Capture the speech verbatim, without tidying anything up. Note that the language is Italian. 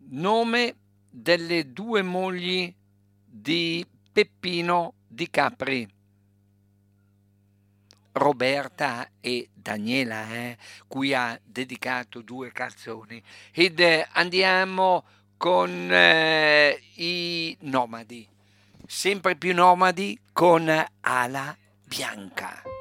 Nome delle due mogli di Peppino Di Capri. Roberta e Daniela, eh, cui ha dedicato due canzoni. Ed eh, andiamo con eh, i nomadi, sempre più nomadi con Ala Bianca.